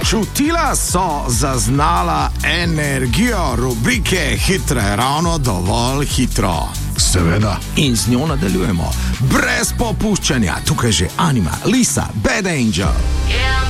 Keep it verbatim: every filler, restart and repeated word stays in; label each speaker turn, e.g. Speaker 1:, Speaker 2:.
Speaker 1: Čutila so zaznala energijo rubrike Hitre, ravno dovolj hitro.
Speaker 2: Seveda.
Speaker 1: In z njo nadaljujemo. Brez popuščanja. Tukaj že Anima, Lisa, Bad Angel.